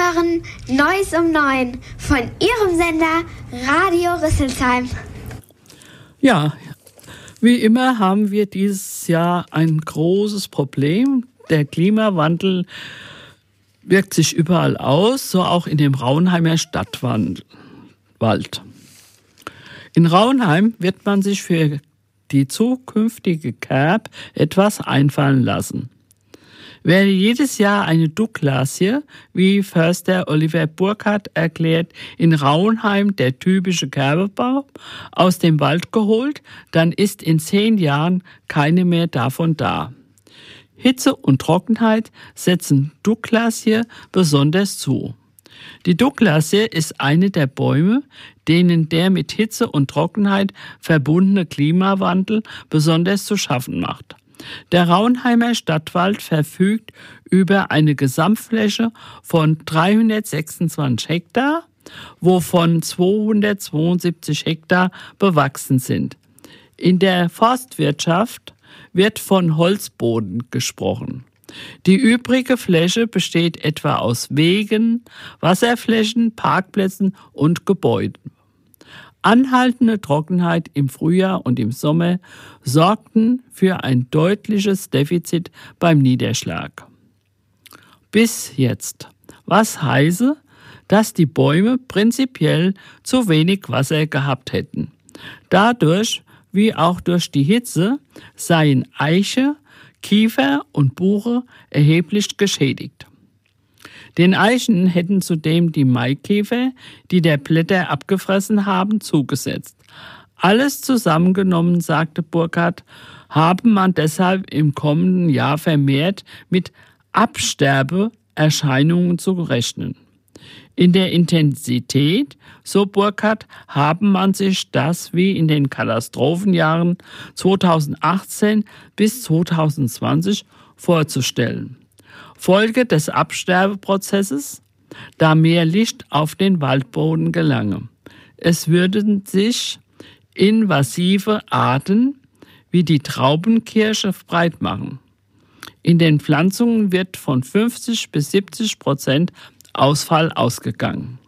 hören Neues um 9 von Ihrem Sender Radio Rüsselsheim. Ja, wie immer haben wir dieses Jahr ein großes Problem. Der Klimawandel wirkt sich überall aus, so auch in dem Rauenheimer Stadtwald. In Rauenheim wird man sich für die zukünftige Kerb etwas einfallen lassen. Werde jedes Jahr eine Douglasie, wie Förster Oliver Burkhardt erklärt, in Rauenheim der typische Kerbebaum aus dem Wald geholt, dann ist in 10 Jahren keine mehr davon da. Hitze und Trockenheit setzen Douglasie besonders zu. Die Douglasie ist eine der Bäume, denen der mit Hitze und Trockenheit verbundene Klimawandel besonders zu schaffen macht. Der Rauenheimer Stadtwald verfügt über eine Gesamtfläche von 326 Hektar, wovon 272 Hektar bewachsen sind. In der Forstwirtschaft wird von Holzboden gesprochen. Die übrige Fläche besteht etwa aus Wegen, Wasserflächen, Parkplätzen und Gebäuden. Anhaltende Trockenheit im Frühjahr und im Sommer sorgten für ein deutliches Defizit beim Niederschlag. Bis jetzt. Was heiße, dass die Bäume prinzipiell zu wenig Wasser gehabt hätten. Dadurch, wie auch durch die Hitze, seien Eiche, Kiefer und Buche erheblich geschädigt. Den Eichen hätten zudem die Maikäfer, die der Blätter abgefressen haben, zugesetzt. Alles zusammengenommen, sagte Burkhardt, habe man deshalb im kommenden Jahr vermehrt mit Absterbeerscheinungen zu rechnen. In der Intensität, so Burkhardt, haben man sich das wie in den Katastrophenjahren 2018 bis 2020 vorzustellen. Folge des Absterbeprozesses, da mehr Licht auf den Waldboden gelange. Es würden sich invasive Arten wie die Traubenkirsche breit machen. In den Pflanzungen wird von 50 bis 70% Ausfall ausgegangen.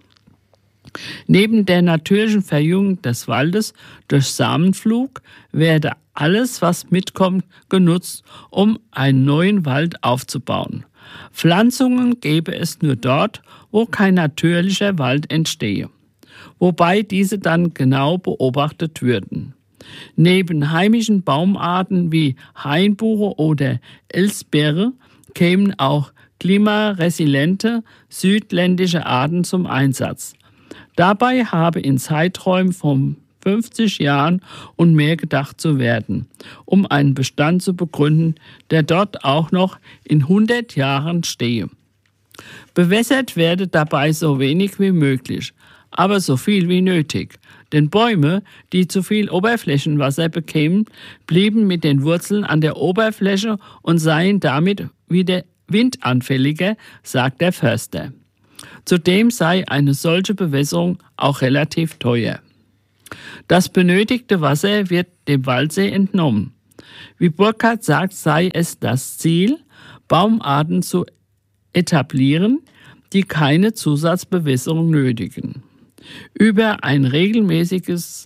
Neben der natürlichen Verjüngung des Waldes durch Samenflug werde alles, was mitkommt, genutzt, um einen neuen Wald aufzubauen. Pflanzungen gäbe es nur dort, wo kein natürlicher Wald entstehe, wobei diese dann genau beobachtet würden. Neben heimischen Baumarten wie Hainbuche oder Elsbeere kämen auch klimaresiliente südländische Arten zum Einsatz. Dabei habe in Zeiträumen von 50 Jahren und mehr gedacht zu werden, um einen Bestand zu begründen, der dort auch noch in 100 Jahren stehe. Bewässert werde dabei so wenig wie möglich, aber so viel wie nötig. Denn Bäume, die zu viel Oberflächenwasser bekämen, blieben mit den Wurzeln an der Oberfläche und seien damit wieder windanfälliger, sagt der Förster. Zudem sei eine solche Bewässerung auch relativ teuer. Das benötigte Wasser wird dem Waldsee entnommen. Wie Burkhardt sagt, sei es das Ziel, Baumarten zu etablieren, die keine Zusatzbewässerung nötigen. Über ein regelmäßiges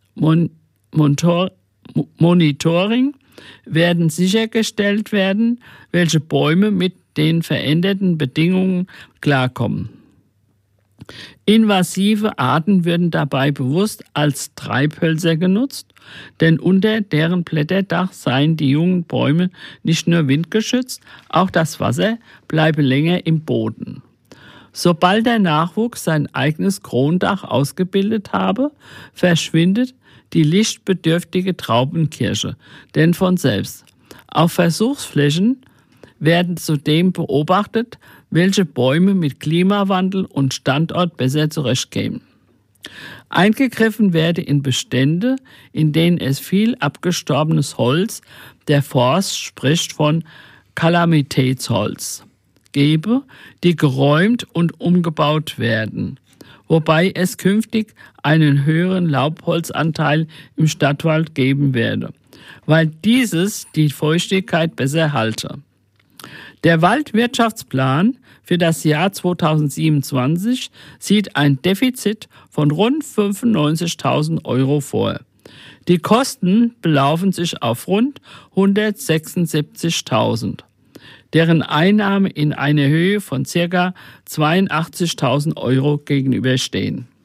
Monitoring werden sichergestellt werden, welche Bäume mit den veränderten Bedingungen klarkommen. Invasive Arten würden dabei bewusst als Treibhölzer genutzt, denn unter deren Blätterdach seien die jungen Bäume nicht nur windgeschützt, auch das Wasser bleibe länger im Boden. Sobald der Nachwuchs sein eigenes Kronendach ausgebildet habe, verschwindet die lichtbedürftige Traubenkirsche, denn von selbst. Auf Versuchsflächen werden zudem beobachtet, welche Bäume mit Klimawandel und Standort besser zurechtkämen. Eingegriffen werde in Bestände, in denen es viel abgestorbenes Holz, der Forst spricht von Kalamitätsholz, gebe, die geräumt und umgebaut werden, wobei es künftig einen höheren Laubholzanteil im Stadtwald geben werde, weil dieses die Feuchtigkeit besser halte. Der Waldwirtschaftsplan für das Jahr 2027 sieht ein Defizit von rund 95.000 € vor. Die Kosten belaufen sich auf rund 176.000, deren Einnahmen in einer Höhe von ca. 82.000 € gegenüberstehen.